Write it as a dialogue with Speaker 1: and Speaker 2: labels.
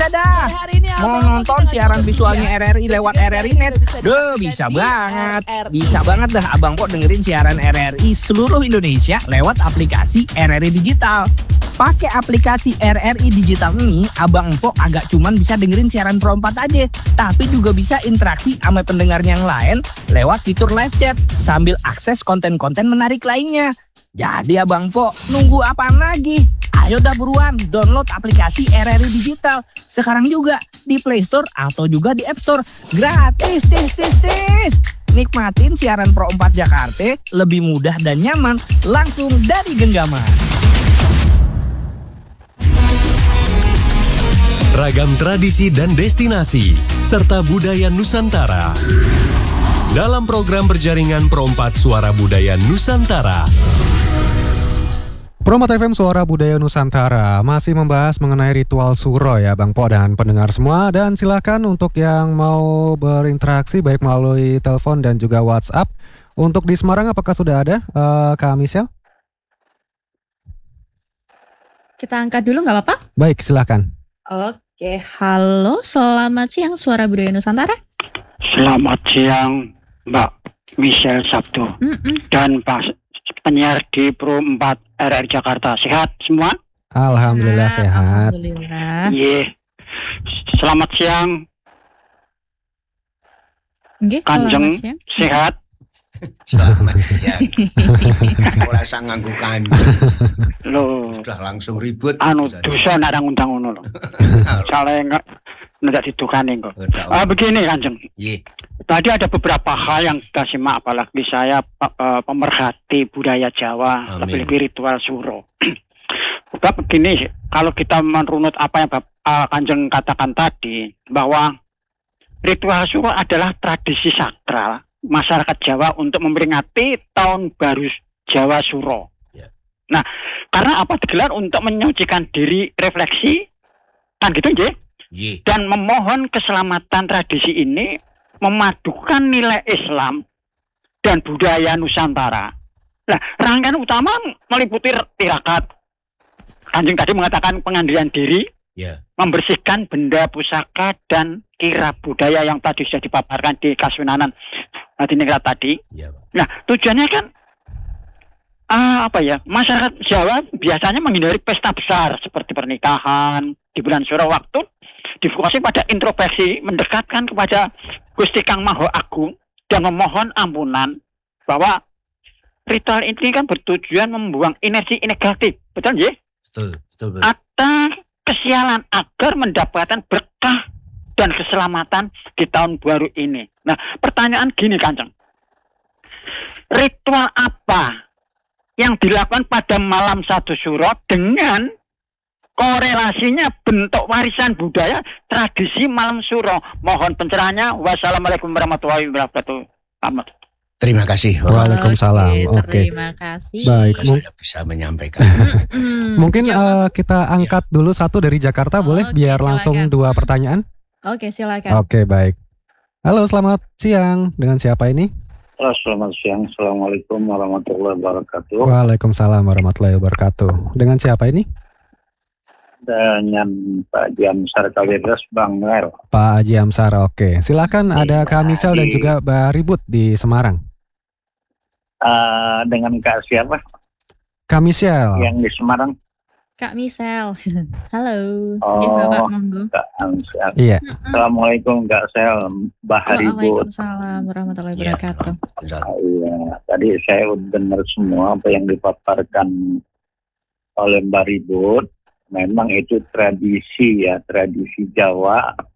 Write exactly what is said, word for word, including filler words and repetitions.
Speaker 1: Bisa dah. Mau nonton siaran visualnya R R I lewat R R I Net? Duh, bisa banget. Bisa banget dah Abang Po dengerin siaran R R I seluruh Indonesia lewat aplikasi R R I Digital. Pakai aplikasi R R I Digital ini, Abang Po agak cuman bisa dengerin siaran Pro empat aja, tapi juga bisa interaksi sama pendengar yang lain lewat fitur live chat sambil akses konten-konten menarik lainnya. Jadi Abang Po, nunggu apaan lagi? Ayo dah buruan download aplikasi R R I Digital sekarang juga di Play Store atau juga di App Store. Gratis, tis, tis, tis. Nikmatin siaran Pro empat Jakarta lebih mudah dan nyaman langsung dari genggaman.
Speaker 2: Ragam tradisi dan destinasi serta budaya Nusantara dalam program berjaringan Pro empat Suara Budaya Nusantara.
Speaker 3: Pro empat F M Suara Budaya Nusantara masih membahas mengenai ritual suro ya Bang Po dan pendengar semua. Dan silakan untuk yang mau berinteraksi baik melalui telepon dan juga WhatsApp. Untuk di Semarang apakah sudah ada uh, Kak Michelle?
Speaker 4: Kita angkat dulu nggak apa-apa?
Speaker 3: Baik, silakan.
Speaker 4: Oke, halo, selamat siang Suara Budaya Nusantara.
Speaker 5: Selamat siang Mbak Michelle Sabtu Mm-mm. dan Pak penyiar di Pro empat R R I Jakarta. Sehat semua?
Speaker 3: Alhamdulillah
Speaker 4: nah,
Speaker 3: sehat.
Speaker 4: Alhamdulillah.
Speaker 5: Iya. Selamat siang.
Speaker 4: Nggih,
Speaker 5: Kanjeng
Speaker 4: selamat siang.
Speaker 5: Sehat?
Speaker 6: Selamat siang. Ora sang nganggo kanjeng.
Speaker 5: Loh,
Speaker 6: sudah langsung ribut.
Speaker 5: Anu dosa nek ngundang ngono lho. Salah enggak ndak didukane kok. Ah begini Kanjeng.
Speaker 6: Nggih.
Speaker 5: Tadi ada beberapa hal yang kita simak, apalagi saya uh, pemerhati budaya Jawa, lebih-lebih ritual suro. Udah begini, kalau kita menurut apa yang uh, Kanjeng katakan tadi, bahwa ritual suro adalah tradisi sakral masyarakat Jawa untuk memperingati tahun baru Jawa Suro. Ya. Nah, karena apa digelar untuk menyucikan diri, refleksi, kan gitu nggih? Yeah. Dan memohon keselamatan tradisi ini memadukan nilai Islam dan budaya Nusantara. Nah, rangkaian utama meliputi tirakat. Kanjeng tadi mengatakan pengandilan diri, yeah. membersihkan benda pusaka dan kirab budaya yang tadi sudah dipaparkan di Kasunanan Hadiningrat tadi. Yeah. Nah, tujuannya kan uh, apa ya? Masyarakat Jawa biasanya menghindari pesta besar seperti pernikahan di bulan Suro, waktu difokuskan pada introspeksi, mendekatkan kepada Gusti Kang Maha Agung dan memohon ampunan, bahwa ritual ini kan bertujuan membuang energi negatif, betul nggih?
Speaker 6: Betul, betul, betul.
Speaker 5: Atau kesialan agar mendapatkan berkah dan keselamatan di tahun baru ini. Nah, pertanyaan gini Kanjeng. Ritual apa yang dilakukan pada malam satu Suro dengan korelasinya bentuk warisan budaya tradisi malam Suro? Mohon pencerahannya. Wassalamualaikum warahmatullahi wabarakatuh. Amat.
Speaker 6: Terima kasih.
Speaker 3: Waalaikumsalam. Oke.
Speaker 4: Okay, terima kasih.
Speaker 3: Baik,
Speaker 6: Semoga saya bisa menyampaikan.
Speaker 3: Mungkin uh, kita angkat dulu satu dari Jakarta, oh, boleh? Biar
Speaker 4: silakan.
Speaker 3: Langsung dua pertanyaan.
Speaker 4: Oke, silakan.
Speaker 3: Oke, baik. Halo, selamat siang. Dengan siapa ini?
Speaker 7: Halo, selamat siang. Assalamualaikum warahmatullahi wabarakatuh.
Speaker 3: Waalaikumsalam warahmatullahi wabarakatuh. Dengan siapa ini?
Speaker 7: Dengan Pak Haji Amsar Kalidas, Bang Noel.
Speaker 3: Pak Haji Amsar, oke. Silakan, ada Kak Misel dan juga Mbak Ribut di Semarang.
Speaker 7: Uh, dengan Kak siapa?
Speaker 3: Kak Misel.
Speaker 7: Yang di Semarang.
Speaker 4: Kak Misel. Halo.
Speaker 7: Oh,
Speaker 4: ya, Bapak, monggo.
Speaker 7: Kak Amsar.
Speaker 3: Iya.
Speaker 7: Assalamualaikum Kak Sel, Mbak Ribut.
Speaker 4: Waalaikumsalam warahmatullahi wabarakatuh.
Speaker 7: Ya, iya, tadi saya udah dengar semua apa yang dipaparkan oleh Mbak Ribut. Memang itu tradisi ya, tradisi Jawa